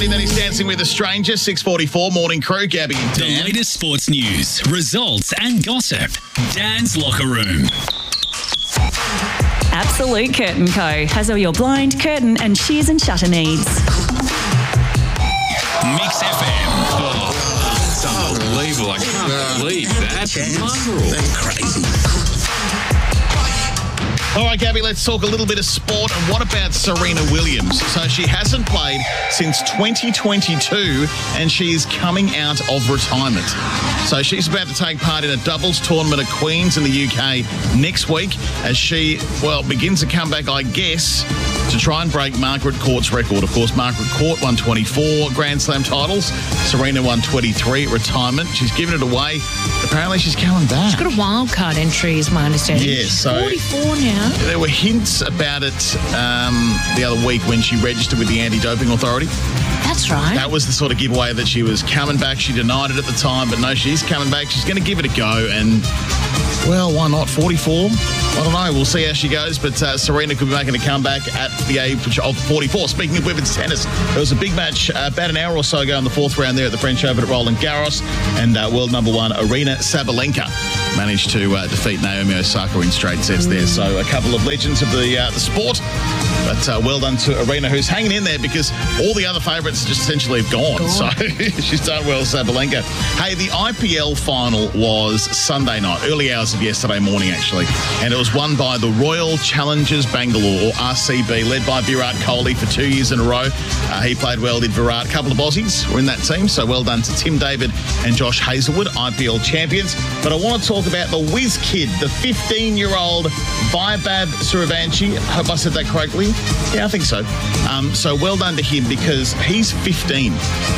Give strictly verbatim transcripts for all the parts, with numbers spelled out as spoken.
Then he's dancing with a stranger. six forty-four, morning crew, Gabby and Dan. The latest sports news, results and gossip. Dan's Locker Room. Absolute Curtain Co. has all your blind, curtain and shears and shutter needs. Mix F M. Oh, that's unbelievable. I can't believe that. Mongrel. That's crazy. All right, Gabby, let's talk a little bit of sport. And what about Serena Williams? So she hasn't played since twenty twenty-two and she is coming out of retirement. So she's about to take part in a doubles tournament at Queen's in the U K next week as she, well, begins a comeback, I guess, to try and break Margaret Court's record. Of course, Margaret Court won twenty-four Grand Slam titles. Serena won twenty-three at retirement. She's given it away. Apparently, she's coming back. She's got a wild card entry, is my understanding. Yes, She's so forty-four now. There were hints about it um, the other week when she registered with the Anti-Doping Authority. That's right. That was the sort of giveaway that she was coming back. She denied it at the time, but no, she's coming back. She's going to give it a go, and, well, why not? forty-four? I don't know. We'll see how she goes, but uh, Serena could be making a comeback at the age of forty-four. Speaking of women's tennis, there was a big match uh, about an hour or so ago in the fourth round there at the French Open at Roland Garros, and uh, world number one Aryna Sabalenka managed to uh, defeat Naomi Osaka in straight sets there. So a couple of legends of the uh, the sport, but uh, well done to Aryna, who's hanging in there because all the other favourites just essentially have gone. gone. So she's done well, Sabalenka. Hey, the I P L final was Sunday night, early hours of yesterday morning actually, and it was won by the Royal Challengers Bangalore, or R C B, led by Virat Kohli for two years in a row. Uh, he played well, did Virat. A couple of Aussies were in that team, so well done to Tim David and Josh Hazlewood, I P L champions. But I want to talk about the whiz kid, the fifteen-year-old Vaibhav Suryavanshi. I hope I said that correctly. Yeah, I think so. Um, so well done to him because he's fifteen.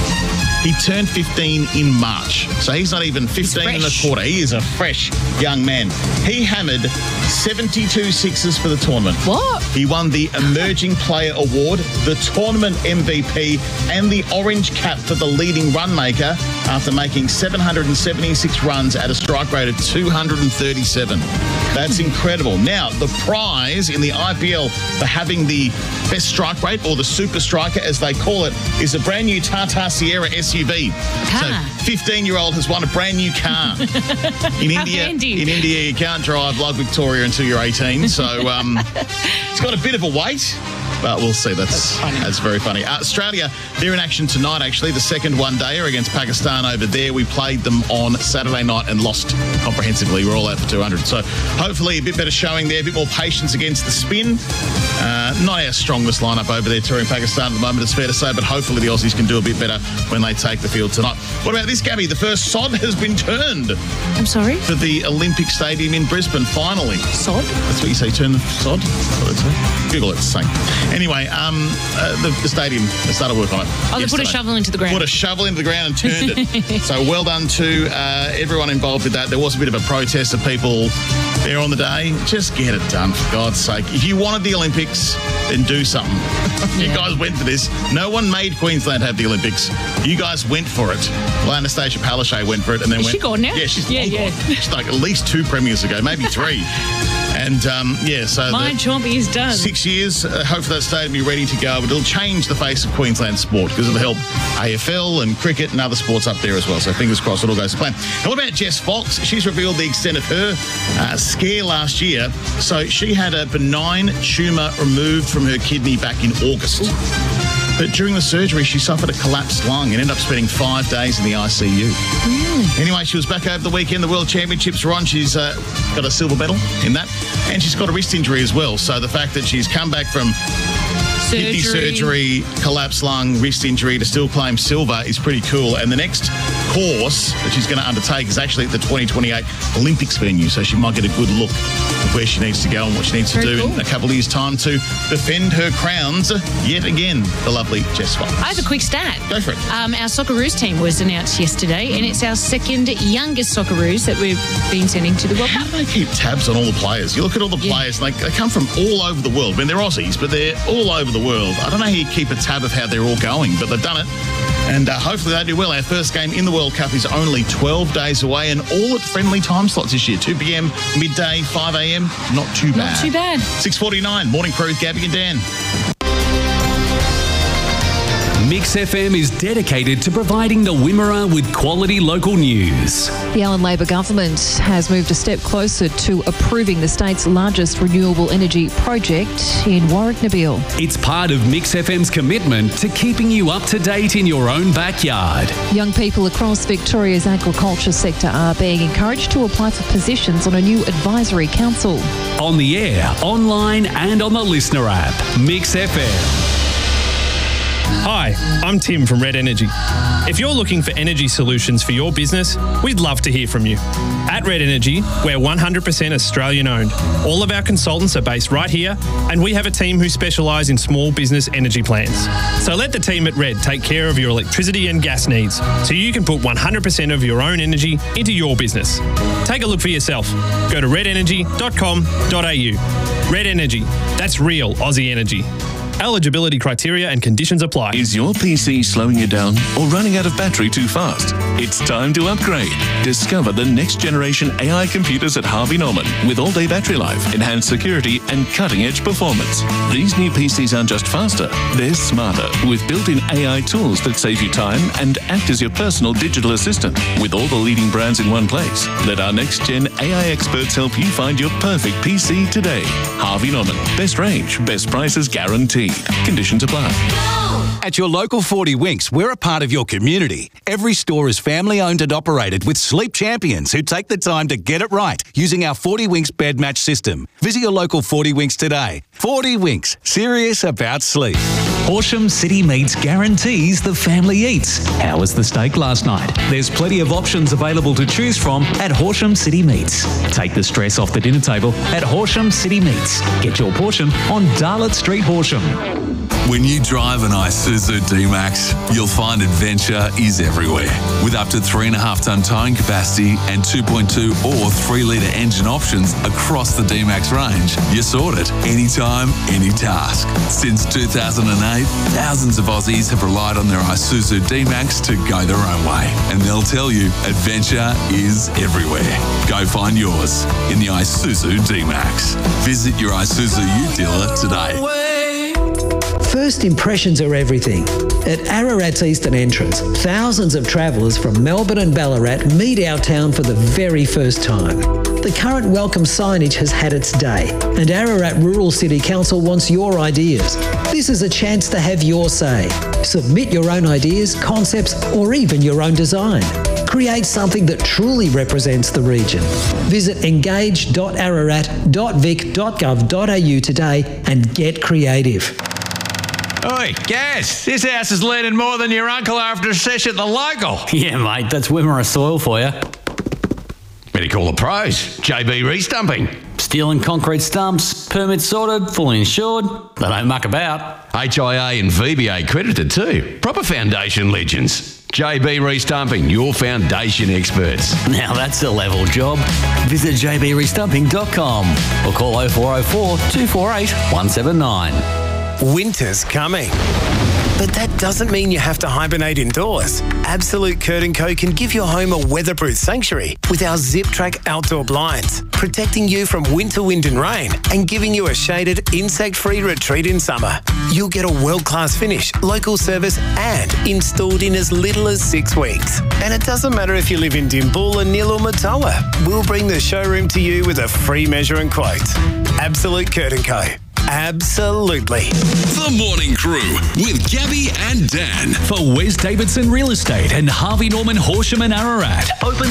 He turned fifteen in March, so he's not even fifteen and a quarter. He is a fresh young man. He hammered seventy-two sixes for the tournament. What? He won the Emerging Player Award, the tournament M V P, and the Orange Cap for the leading run maker after making seven hundred seventy-six runs at a strike rate of two hundred thirty-seven. That's incredible. Now, the prize in the I P L for having the best strike rate, or the super striker as they call it, is a brand new Tata Sierra S U V. Car. So fifteen-year-old has won a brand new car. In India, handy. in India, you can't drive like Victoria until you're eighteen. So um, it's got a bit of a weight. But we'll see. That's that's, that's very funny. Uh, Australia, they're in action tonight, actually. The second one-dayer against Pakistan over there. We played them on Saturday night and lost comprehensively. We're all out for two hundred. So hopefully a bit better showing there, a bit more patience against the spin. Uh, not our strongest lineup over there touring Pakistan at the moment, it's fair to say, but hopefully the Aussies can do a bit better when they take the field tonight. What about this, Gabby? The first sod has been turned. I'm sorry? For the Olympic Stadium in Brisbane, finally. Sod? That's what you say, turn the sod? Google it, it's the same. Anyway, um, uh, the, the stadium, they started work on it. Oh, they put a shovel into the ground. Put a shovel into the ground and turned it. So well done to uh, everyone involved with that. There was a bit of a protest of people there on the day. Just get it done, for God's sake. If you wanted the Olympics, then do something. You Yeah. guys went for this. No one made Queensland have the Olympics. You guys went for it. Well, Anastasia Palaszczuk went for it and then Is went... she gone now? Yeah, she's Yeah, long yeah. gone. She's like at least two premiers ago, maybe three. And, um, yeah, so... My the, job is done. Six years, uh, hopefully that stadium will be ready to go, but it'll change the face of Queensland sport because it'll help A F L and cricket and other sports up there as well. So fingers crossed it all goes to plan. And what about Jess Fox? She's revealed the extent of her uh, scare last year. So she had a benign tumour removed from her kidney back in August. But during the surgery, she suffered a collapsed lung and ended up spending five days in the I C U. Really? Anyway, she was back over the weekend. The World Championships were on. She's uh, got a silver medal in that. And she's got a wrist injury as well. So the fact that she's come back from kidney surgery, collapsed lung, wrist injury to still claim silver is pretty cool. And the next course that she's going to undertake is actually at the twenty twenty-eight Olympics venue. So she might get a good look of where she needs to go and what she needs Very to do cool. in a couple of years' time to defend her crowns yet again. The lovely Jess Fox. I have a quick stat. Go for it. Um, our Socceroos team was announced yesterday, and it's our second youngest Socceroos that we've been sending to the World How Cup. do they keep tabs on all the players? You look at all the Yeah. players, like they come from all over the world. I mean, they're Aussies, but they're all over the world. I don't know how you keep a tab of how they're all going, but they've done it. And uh, hopefully they do well. Our first game in the World Cup is only twelve days away and all at friendly time slots this year. two p.m, midday, five a.m. Not too bad. Not too bad. six forty-nine, Morning Crew with Gabby and Dan. Mix F M is dedicated to providing the Wimmera with quality local news. The Allen Labor government has moved a step closer to approving the state's largest renewable energy project in Warwick, Nabil. It's part of Mix F M's commitment to keeping you up to date in your own backyard. Young people across Victoria's agriculture sector are being encouraged to apply for positions on a new advisory council. On the air, online and on the listener app. Mix F M. Hi, I'm Tim from Red Energy. If you're looking for energy solutions for your business, we'd love to hear from you. At Red Energy, we're one hundred percent Australian owned. All of our consultants are based right here, and we have a team who specialise in small business energy plans. So let the team at Red take care of your electricity and gas needs, so you can put one hundred percent of your own energy into your business. Take a look for yourself. Go to red energy dot com dot a u. Red Energy, that's real Aussie energy. Eligibility criteria and conditions apply. Is your P C slowing you down or running out of battery too fast? It's time to upgrade. Discover the next generation A I computers at Harvey Norman with all-day battery life, enhanced security and cutting-edge performance. These new P Cs aren't just faster, they're smarter with built-in A I tools that save you time and act as your personal digital assistant with all the leading brands in one place. Let our next-gen A I experts help you find your perfect P C today. Harvey Norman. Best range, best prices guaranteed. Conditions apply. At your local forty Winks, we're a part of your community. Every store is family owned and operated with sleep champions who take the time to get it right using our forty Winks bed match system. Visit your local forty Winks today. forty Winks, serious about sleep. Horsham City Meats guarantees the family eats. How was the steak last night? There's plenty of options available to choose from at Horsham City Meats. Take the stress off the dinner table at Horsham City Meats. Get your portion on Darlot Street, Horsham. When you drive an Isuzu D-Max, you'll find adventure is everywhere. With up to three and a half tonne towing capacity and two point two or three litre engine options across the D-Max range, you're sorted. Anytime, any task. Since two thousand eight, thousands of Aussies have relied on their Isuzu D-Max to go their own way. And they'll tell you, adventure is everywhere. Go find yours in the Isuzu D-Max. Visit your Isuzu U dealer today. First impressions are everything. At Ararat's Eastern Entrance, thousands of travellers from Melbourne and Ballarat meet our town for the very first time. The current welcome signage has had its day, and Ararat Rural City Council wants your ideas. This is a chance to have your say. Submit your own ideas, concepts, or even your own design. Create something that truly represents the region. Visit engage dot ararat dot vic dot gov dot a u today and get creative. Oi, Gaz, this house is leaning more than your uncle after a session at the local. Yeah, mate, that's Wimmera soil for you. Better call the pros. J B Restumping. Steel and concrete stumps, permits sorted, fully insured. They don't muck about. H I A and V B A accredited too. Proper foundation legends. J B Restumping, your foundation experts. Now that's a level job. Visit j b restumping dot com or call oh four oh four, two four eight, one seven nine. Winter's coming. But that doesn't mean you have to hibernate indoors. Absolute Curtain Co can give your home a weatherproof sanctuary with our Zip Track outdoor blinds, protecting you from winter wind and rain and giving you a shaded, insect-free retreat in summer. You'll get a world-class finish, local service and installed in as little as six weeks. And it doesn't matter if you live in Dimboola, Nil or Matoa. We'll bring the showroom to you with a free measure and quote. Absolute Curtain Co. Absolutely. The Morning Crew with Gabby and Dan for Wes Davidson Real Estate and Harvey Norman Horsham and Ararat. Open